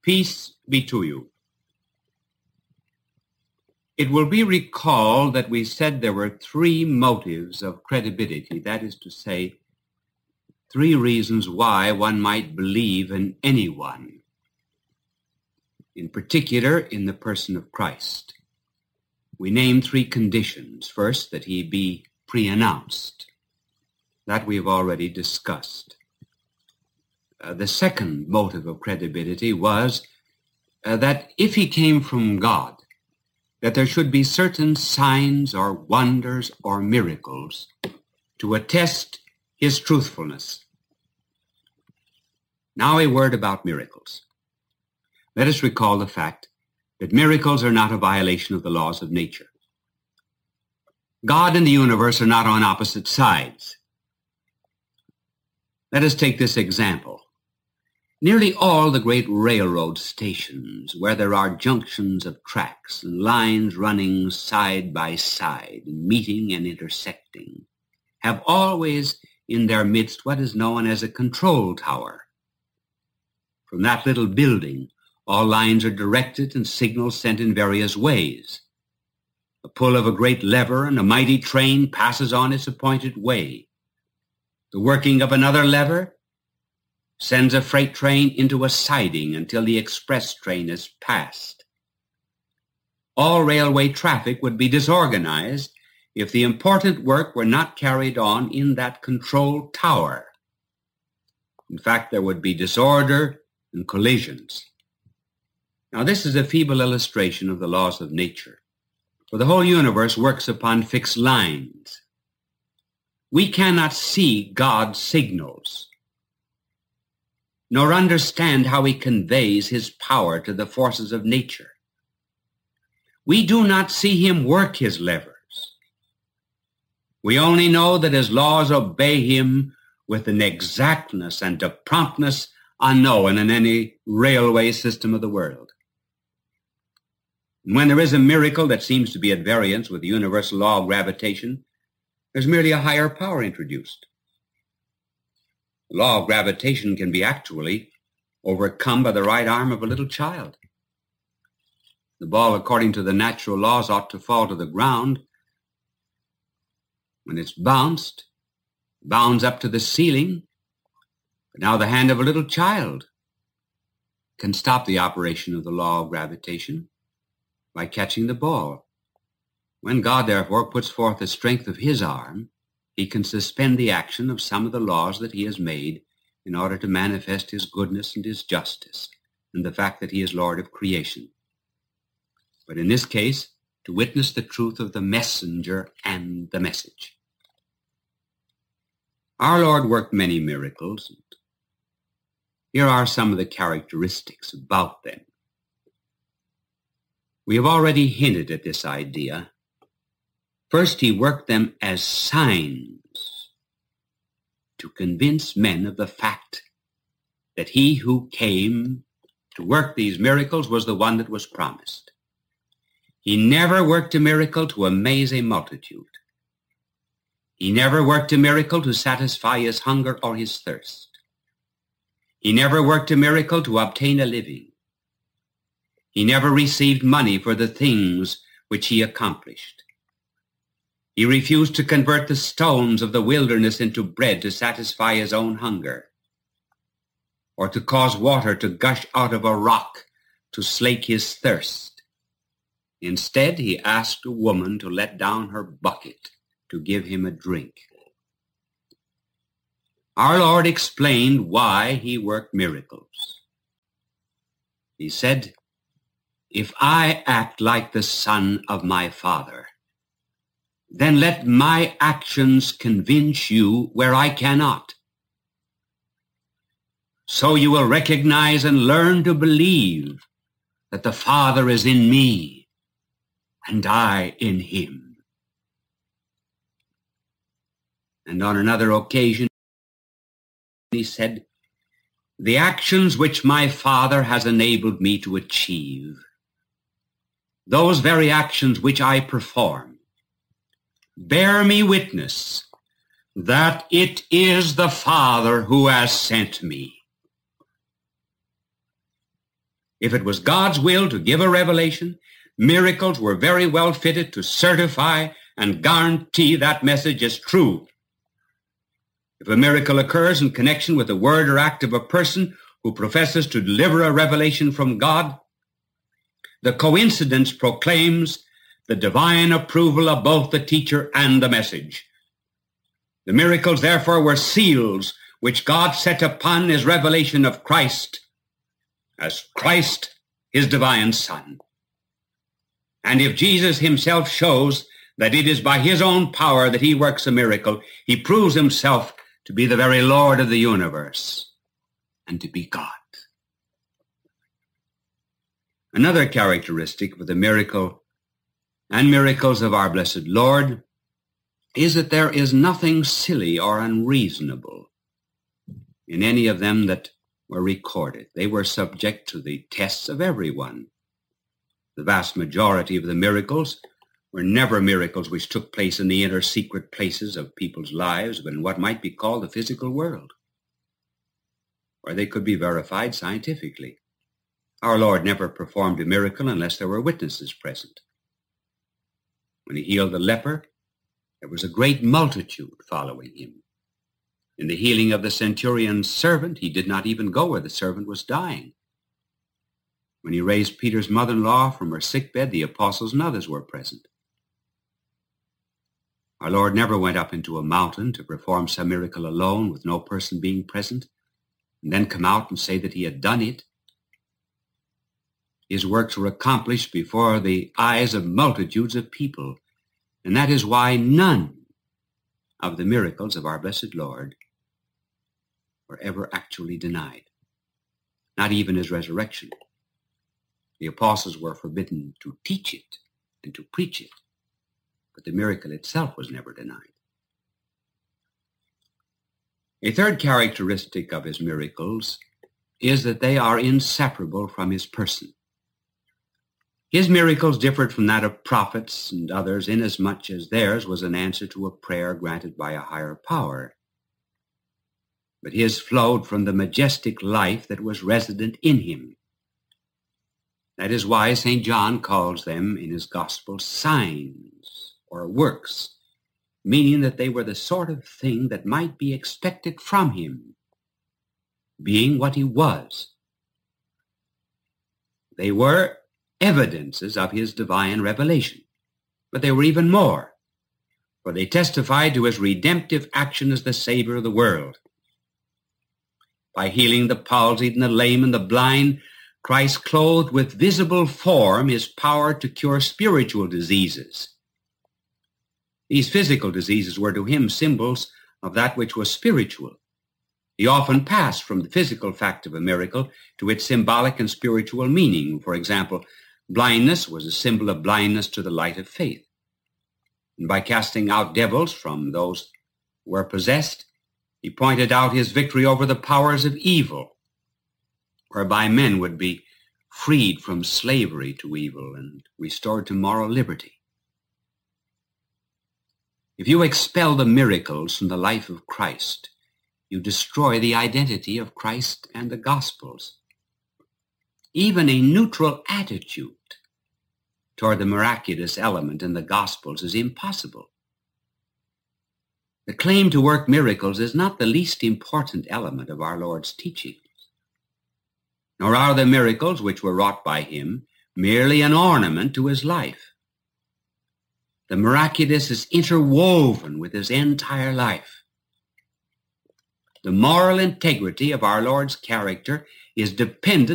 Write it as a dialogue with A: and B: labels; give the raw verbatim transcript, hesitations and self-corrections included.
A: Peace be to you. It will be recalled that we said there were three motives of credibility, that is to say, three reasons why one might believe in anyone, in particular in the person of Christ. We named three conditions. First, that he be pre-announced. That we have already discussed. Uh, the second motive of credibility was uh, that if he came from God, that there should be certain signs or wonders or miracles to attest his truthfulness. Now a word about miracles. Let us recall the fact that miracles are not a violation of the laws of nature. God and the universe are not on opposite sides. Let us take this example. Nearly all the great railroad stations, where there are junctions of tracks and lines running side by side, meeting and intersecting, have always in their midst what is known as a control tower. From that little building, all lines are directed and signals sent in various ways. A pull of a great lever and a mighty train passes on its appointed way. The working of another lever sends a freight train into a siding until the express train is passed. All railway traffic would be disorganized if the important work were not carried on in that control tower. In fact, there would be disorder and collisions. Now, this is a feeble illustration of the laws of nature, for the whole universe works upon fixed lines. We cannot see God's signals, nor understand how he conveys his power to the forces of nature. We do not see him work his levers. We only know that his laws obey him with an exactness and a promptness unknown in any railway system of the world. And when there is a miracle that seems to be at variance with the universal law of gravitation, there's merely a higher power introduced. The law of gravitation can be actually overcome by the right arm of a little child. The ball, according to the natural laws, ought to fall to the ground. When it's bounced, bounds up to the ceiling. But now the hand of a little child can stop the operation of the law of gravitation by catching the ball. When God, therefore, puts forth the strength of his arm, he can suspend the action of some of the laws that he has made in order to manifest his goodness and his justice and the fact that he is Lord of creation. But in this case, to witness the truth of the messenger and the message. Our Lord worked many miracles. Here are some of the characteristics about them. We have already hinted at this idea. First, he worked them as signs to convince men of the fact that he who came to work these miracles was the one that was promised. He never worked a miracle to amaze a multitude. He never worked a miracle to satisfy his hunger or his thirst. He never worked a miracle to obtain a living. He never received money for the things which he accomplished. He refused to convert the stones of the wilderness into bread to satisfy his own hunger, or to cause water to gush out of a rock to slake his thirst. Instead, he asked a woman to let down her bucket to give him a drink. Our Lord explained why he worked miracles. He said, "If I act like the Son of my Father, then let my actions convince you where I cannot. So you will recognize and learn to believe that the Father is in me and I in him." And on another occasion, he said, "The actions which my Father has enabled me to achieve, those very actions which I perform, bear me witness that it is the Father who has sent me." If it was God's will to give a revelation, miracles were very well fitted to certify and guarantee that message as true. If a miracle occurs in connection with the word or act of a person who professes to deliver a revelation from God, the coincidence proclaims the divine approval of both the teacher and the message. The miracles, therefore, were seals which God set upon his revelation of Christ as Christ, his divine Son. And if Jesus himself shows that it is by his own power that he works a miracle, he proves himself to be the very Lord of the universe and to be God. Another characteristic of the miracle and miracles of our blessed Lord is that there is nothing silly or unreasonable in any of them that were recorded. They were subject to the tests of everyone. The vast majority of the miracles were never miracles which took place in the inner secret places of people's lives, but in what might be called the physical world, where they could be verified scientifically. Our Lord never performed a miracle unless there were witnesses present. When he healed the leper, there was a great multitude following him. In the healing of the centurion's servant, he did not even go where the servant was dying. When he raised Peter's mother-in-law from her sickbed, the apostles and others were present. Our Lord never went up into a mountain to perform some miracle alone with no person being present, and then come out and say that he had done it. His works were accomplished before the eyes of multitudes of people, and that is why none of the miracles of our blessed Lord were ever actually denied, not even his resurrection. The apostles were forbidden to teach it and to preach it, but the miracle itself was never denied. A third characteristic of his miracles is that they are inseparable from his person. His miracles differed from that of prophets and others inasmuch as theirs was an answer to a prayer granted by a higher power. But his flowed from the majestic life that was resident in him. That is why Saint John calls them in his gospel signs or works, meaning that they were the sort of thing that might be expected from him, being what he was. They were evidences of his divine revelation, but they were even more, for they testified to his redemptive action as the Savior of the world. By healing the palsied and the lame and the blind, Christ clothed with visible form his power to cure spiritual diseases. These physical diseases were to him symbols of that which was spiritual. He often passed from the physical fact of a miracle to its symbolic and spiritual meaning. For example, blindness was a symbol of blindness to the light of faith. And by casting out devils from those who were possessed, he pointed out his victory over the powers of evil, whereby men would be freed from slavery to evil and restored to moral liberty. If you expel the miracles from the life of Christ, you destroy the identity of Christ and the Gospels. Even a neutral attitude toward the miraculous element in the Gospels is impossible. The claim to work miracles is not the least important element of our Lord's teachings, nor are the miracles which were wrought by him merely an ornament to his life. The miraculous is interwoven with his entire life. The moral integrity of our Lord's character is dependent